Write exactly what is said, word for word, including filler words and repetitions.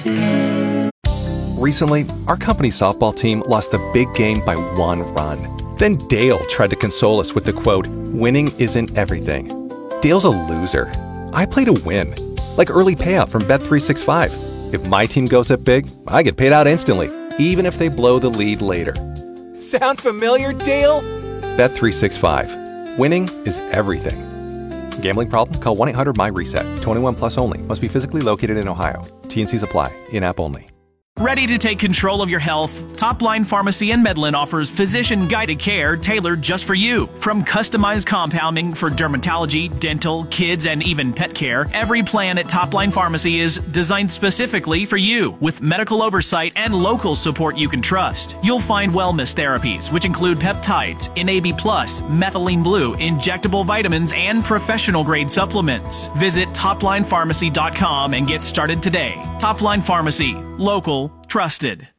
Recently, our company softball team lost the big game by one run. Then Dale tried to console us with the quote, "Winning isn't everything." Dale's a loser. I play to win. Like early payout from Bet three sixty-five. If my team goes up big, I get paid out instantly, even if they blow the lead later. Sound familiar, Dale? Bet three sixty-five. Winning is everything. Gambling problem? Call one eight hundred M Y reset. twenty-one plus only. Must be physically located in Ohio. T N Cs apply. In-app only. Ready to take control of your health? Topline Pharmacy in Medlin offers physician-guided care tailored just for you. From customized compounding for dermatology, dental, kids, and even pet care, every plan at Topline Pharmacy is designed specifically for you, with medical oversight and local support you can trust. You'll find wellness therapies, which include peptides, N A B plus, methylene blue, injectable vitamins, and professional-grade supplements. Visit Topline Pharmacy dot com and get started today. Topline Pharmacy. Local. Trusted.